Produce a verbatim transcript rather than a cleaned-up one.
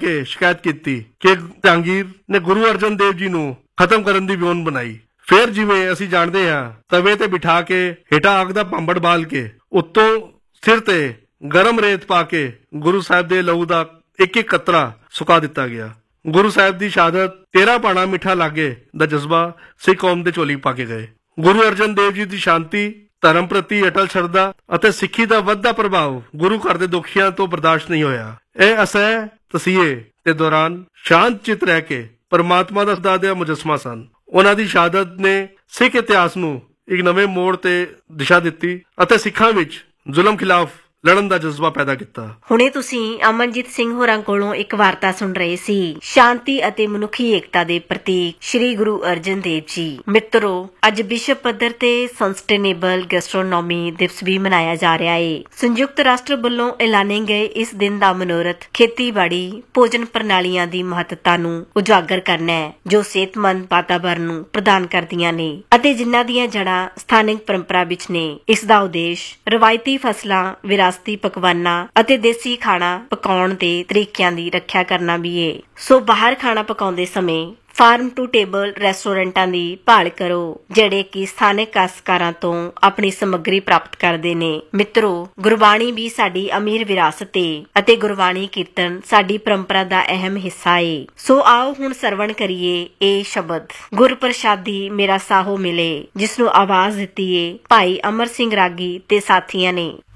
के शिकायत की कि जहांगीर ने गुरु अर्जन देव जी ਨੂੰ ਖਤਮ ਕਰਨ ਦੀ ਵਿਉਂਤ ਬਣਾਈ। ਫਿਰ ਜਿਵੇਂ ਅਸੀਂ ਜਾਣਦੇ ਹਾਂ ਤਵੇ ਤੇ ਬਿਠਾ ਕੇ ਹੇਠਾਂ ਅੱਗ ਦਾ ਭਾਂਬੜ ਬਾਲ ਕੇ ਉੱਤੋਂ ਸਿਰ ਤੇ ਗਰਮ ਰੇਤ ਪਾ ਕੇ ਗੁਰੂ ਸਾਹਿਬ ਦੇ ਲਹੂ ਦਾ ਇੱਕ ਇੱਕ ਕਤਰਾ ਸੁਕਾ ਦਿੱਤਾ ਗਿਆ। ਗੁਰੂ ਸਾਹਿਬ ਦੀ ਸ਼ਹਾਦਤ ਤੇਰਾ ਭਾਣਾ ਮਿੱਠਾ ਲਾਗੇ ਦਾ ਜਜ਼ਬਾ ਸਿੱਖ ਕੌਮ ਦੇ ਝੋਲੀ ਪਾ ਕੇ ਗਏ। ਗੁਰੂ ਅਰਜਨ ਦੇਵ ਜੀ ਦੀ ਸ਼ਾਂਤੀ, ਧਰਮ ਪ੍ਰਤੀ ਅਟਲ ਸ਼ਰਧਾ ਅਤੇ ਸਿੱਖੀ ਦਾ ਵੱਧਦਾ ਪ੍ਰਭਾਵ ਗੁਰੂ ਘਰ ਦੇ ਦੁਖੀਆਂ ਤੋਂ ਬਰਦਾਸ਼ਤ ਨਹੀਂ ਹੋਇਆ। ਇਹ ਅਸਹਿ ਤਸੀਹੇ ਦੇ ਦੌਰਾਨ ਸ਼ਾਂਤ ਚਿੱਤ ਰਹਿ ਕੇ ਪਰਮਾਤਮਾ ਦਾ ਖੁਦਾ ਦਾ ਮੁਜੱਸਮਾ ਸਨ। ਉਹਨਾਂ ਦੀ ਸ਼ਹਾਦਤ ਨੇ ਸਿੱਖ ਇਤਿਹਾਸ ਨੂੰ ਇੱਕ ਨਵੇਂ ਮੋੜ ਤੇ ਦਿਸ਼ਾ ਦਿੱਤੀ ਅਤੇ ਸਿੱਖਾਂ ਵਿੱਚ ਜ਼ੁਲਮ ਖਿਲਾਫ ਲੜਨ ਦਾ ਜਜ਼ਬਾ ਪੈਦਾ ਕੀਤਾ। ਹੁਣੇ ਤੁਸੀਂ ਅਮਨਜੀਤ ਸਿੰਘ ਹੋਰਾਂ ਕੋਲੋਂ ਇੱਕ ਵਾਰਤਾ ਸੁਣ ਰਹੇ ਸੀ ਸ਼ਾਂਤੀ ਅਤੇ ਮਨੁੱਖੀ ਏਕਤਾ ਦੇ ਪ੍ਰਤੀਕ ਸ਼੍ਰੀ ਗੁਰੂ ਅਰਜਨ ਦੇਵ ਜੀ। ਮਿੱਤਰੋ, ਅੱਜ ਵਿਸ਼ਵ ਪੱਧਰ ਤੇ ਸਸਟੇਨੇਬਲ ਗੈਸਟਰੋਨੋਮੀ ਦਿਵਸ ਵੀ ਮਨਾਇਆ ਜਾ ਰਿਹਾ ਹੈ। ਸੰਯੁਕਤ ਰਾਸ਼ਟਰ ਵੱਲੋਂ ਐਲਾਨੇ ਗਏ ਇਸ ਦਿਨ ਦਾ ਮਨੋਰਥ ਖੇਤੀਬਾੜੀ ਭੋਜਨ ਪ੍ਰਣਾਲੀਆਂ ਦੀ ਮਹੱਤਤਾ ਨੂੰ ਉਜਾਗਰ ਕਰਨਾ ਹੈ, ਜੋ ਸਿਹਤਮੰਦ ਵਾਤਾਵਰਨ ਨੂੰ ਪ੍ਰਦਾਨ ਕਰਦੀਆਂ ਨੇ ਅਤੇ ਜਿਨ੍ਹਾਂ ਦੀਆਂ ਜੜ੍ਹਾਂ ਸਥਾਨਕ ਪਰੰਪਰਾ ਵਿੱਚ ਨੇ। ਇਸ ਦਾ ਉਦੇਸ਼ ਰਵਾਇਤੀ ਫਸਲਾਂ, ਵਿਰਾਸਤੀ ਪਕਵਾਨਾਂ ਅਤੇ ਦੇਸੀ ਖਾਣਾ ਪਕਾਉਣ ਦੇ ਤਰੀਕਿਆਂ ਦੀ ਰੱਖਿਆ ਕਰਨਾ ਵੀ ਏ। ਸੋ ਬਾਹਰ ਖਾਣਾ ਪਕਾਉਂਦੇ ਸਮੇਂ ਫਾਰਮ ਟੂ ਟੇਬਲ ਰੈਸਟੋਰੈਂਟਾਂ ਦੀ ਭਾਲ ਕਰੋ, ਜਿਹੜੇ ਕਿ ਸਥਾਨਕ ਕਾਸ਼ਤਕਾਰਾਂ ਤੋਂ ਆਪਣੀ ਸਮੱਗਰੀ ਪ੍ਰਾਪਤ ਕਰਦੇ ਨੇ। ਮਿੱਤਰੋ, ਗੁਰਬਾਣੀ ਵੀ ਸਾਡੀ ਅਮੀਰ ਵਿਰਾਸਤ ਏ ਅਤੇ ਗੁਰਬਾਣੀ ਕੀਰਤਨ ਸਾਡੀ ਪਰੰਪਰਾ ਦਾ ਅਹਿਮ ਹਿੱਸਾ ਏ। ਸੋ ਆਓ ਹੁਣ ਸਰਵਣ ਕਰੀਏ ਇਹ ਸ਼ਬਦ, ਗੁਰ ਪ੍ਰਸ਼ਾਦੀ ਮੇਰਾ ਸਾਹੋ ਮਿਲੇ, ਜਿਸ ਨੂੰ ਆਵਾਜ਼ ਦਿੱਤੀ ਏ ਭਾਈ ਅਮਰ ਸਿੰਘ ਰਾਗੀ ਤੇ ਸਾਥੀਆਂ ਨੇ।